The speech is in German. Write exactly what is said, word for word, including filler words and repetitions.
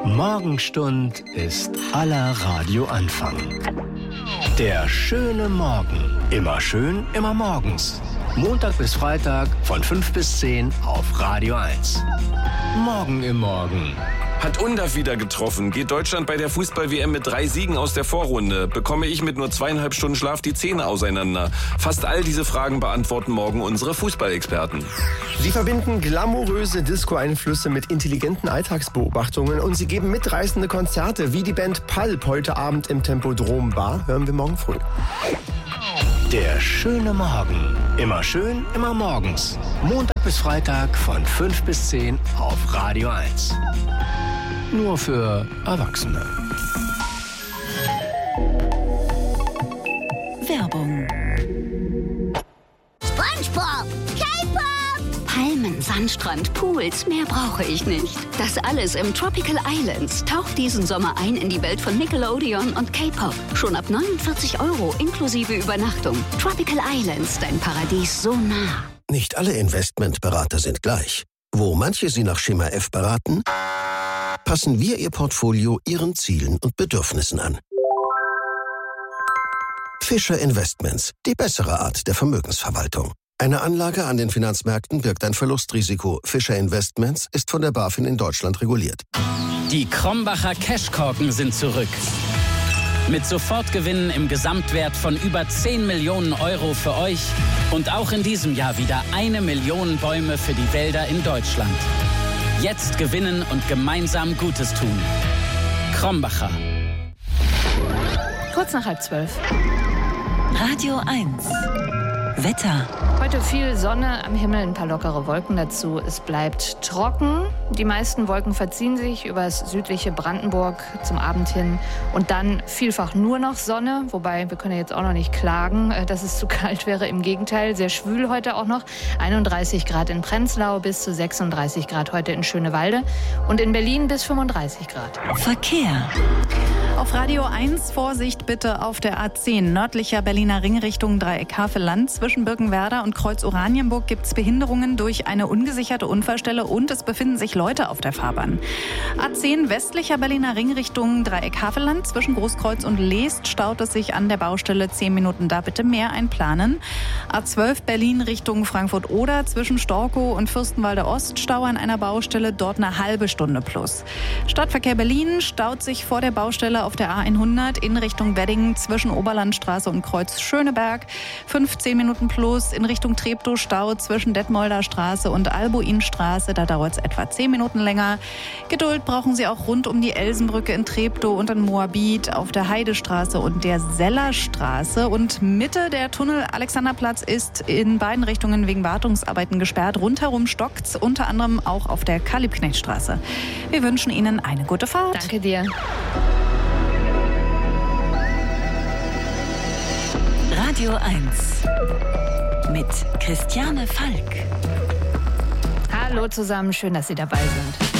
Morgenstund ist aller Radioanfang. Der schöne Morgen. Immer schön, immer morgens. Montag bis Freitag von fünf bis zehn auf Radio eins. Morgen im Morgen. Hat Undav wieder getroffen? Geht Deutschland bei der Fußball-W M mit drei Siegen aus der Vorrunde? Bekomme ich mit nur zweieinhalb Stunden Schlaf die Zähne auseinander? Fast all diese Fragen beantworten morgen unsere Fußballexperten. Sie verbinden glamouröse Disco-Einflüsse mit intelligenten Alltagsbeobachtungen und sie geben mitreißende Konzerte wie die Band Pulp heute Abend im Tempodrom Bar. Hören wir morgen früh. Der schöne Morgen. Immer schön, immer morgens. Montag bis Freitag von fünf bis zehn auf Radio eins. Nur für Erwachsene. Werbung. SpongeBob, K-Pop, Palmen, Sandstrand, Pools, mehr brauche ich nicht. Das alles im Tropical Islands. Taucht diesen Sommer ein in die Welt von Nickelodeon und K-Pop. Schon ab neunundvierzig Euro inklusive Übernachtung. Tropical Islands, dein Paradies so nah. Nicht alle Investmentberater sind gleich. Wo manche Sie nach Schema F beraten, passen wir Ihr Portfolio Ihren Zielen und Bedürfnissen an. Fischer Investments, die bessere Art der Vermögensverwaltung. Eine Anlage an den Finanzmärkten birgt ein Verlustrisiko. Fischer Investments ist von der BaFin in Deutschland reguliert. Die Krombacher Cashkorken sind zurück. Mit Sofortgewinnen im Gesamtwert von über zehn Millionen Euro für euch und auch in diesem Jahr wieder eine Million Bäume für die Wälder in Deutschland. Jetzt gewinnen und gemeinsam Gutes tun. Krombacher. Kurz nach halb zwölf. Radio eins. Wetter. Heute viel Sonne, am Himmel ein paar lockere Wolken dazu. Es bleibt trocken. Die meisten Wolken verziehen sich übers südliche Brandenburg zum Abend hin. Und dann vielfach nur noch Sonne. Wobei, wir können ja jetzt auch noch nicht klagen, dass es zu kalt wäre. Im Gegenteil, sehr schwül heute auch noch. einunddreißig Grad in Prenzlau bis zu sechsunddreißig Grad heute in Schönewalde. Und in Berlin bis fünfunddreißig Grad. Verkehr. Auf Radio eins Vorsicht bitte auf der A zehn, nördlicher Berliner Ring Richtung Dreieck-Havelland. Zwischen Birkenwerder und Kreuz Oranienburg gibt es Behinderungen durch eine ungesicherte Unfallstelle und es befinden sich Leute auf der Fahrbahn. A zehn, westlicher Berliner Ring Richtung Dreieck-Havelland. Zwischen Großkreuz und Leest staut es sich an der Baustelle zehn Minuten. Da bitte mehr einplanen. A zwölf, Berlin Richtung Frankfurt-Oder. Zwischen Storkow und Fürstenwalde Ost Stau an einer Baustelle. Dort eine halbe Stunde plus. Stadtverkehr Berlin staut sich vor der Baustelle auf der A hundert in Richtung Wedding zwischen Oberlandstraße und Kreuz Schöneberg. fünfzehn Minuten plus in Richtung Treptow Stau zwischen Detmolder Straße und Albuinstraße. Da dauert es etwa zehn Minuten länger. Geduld brauchen Sie auch rund um die Elsenbrücke in Treptow und in Moabit auf der Heidestraße und der Sellerstraße. Und Mitte der Tunnel Alexanderplatz ist in beiden Richtungen wegen Wartungsarbeiten gesperrt. Rundherum stockt's, unter anderem auch auf der Karl-Liebknecht-Straße. Wir wünschen Ihnen eine gute Fahrt. Danke dir. Radio eins mit Christiane Falk. Hallo zusammen, schön, dass Sie dabei sind.